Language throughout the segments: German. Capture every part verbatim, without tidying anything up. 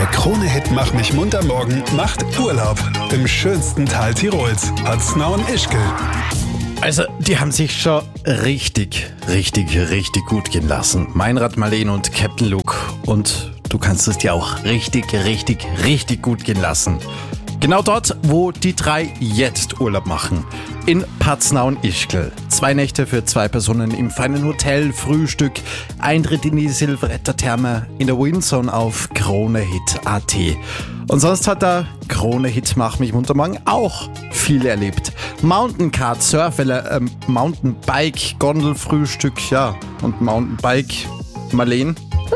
Der Krone-Hit Mach mich munter morgen macht Urlaub im schönsten Tal Tirols, Paznau und Ischgl. Also, die haben sich schon richtig, richtig, richtig gut gehen lassen. Meinrad, Marleen und Captain Luke. Und du kannst es dir auch richtig, richtig, richtig gut gehen lassen. Genau dort, wo die drei jetzt Urlaub machen. In Paznau und Ischgl. Zwei Nächte für zwei Personen im feinen Hotel, Frühstück, Eintritt in die Silvretta-Therme in der Windzone auf Kronehit punkt at. Und sonst hat der Krone-Hit Mach mich munter morgen auch viel erlebt. Mountaincar, Surfwelle, ähm, Mountainbike, Gondelfrühstück, ja, und Mountainbike. Marleen?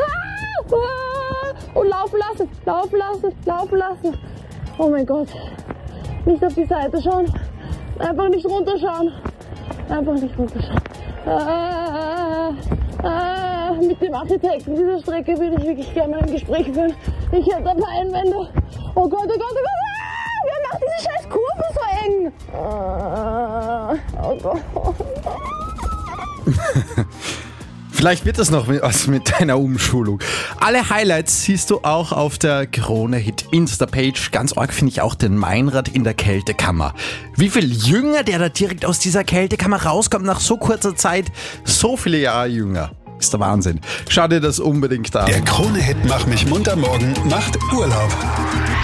Und laufen lassen, laufen lassen, laufen lassen. Oh mein Gott. Nicht auf die Seite schauen. Einfach nicht runterschauen. Einfach nicht runterschauen. Ah, ah, mit dem Architekten dieser Strecke würde ich wirklich gerne mal ein Gespräch führen. Ich hätte ein paar Einwände. Oh Gott, oh Gott, oh Gott. Ah, wer macht diese scheiß Kurve so eng? Ah, oh Gott. Vielleicht wird das noch was mit deiner Umschulung. Alle Highlights siehst du auch auf der Krone-Hit Insta-Page. Ganz arg finde ich auch den Meinrad in der Kältekammer. Wie viel jünger der da direkt aus dieser Kältekammer rauskommt nach so kurzer Zeit. So viele Jahre jünger. Ist der Wahnsinn. Schau dir das unbedingt an. Der Krone-Hit Mach mich munter morgen macht Urlaub.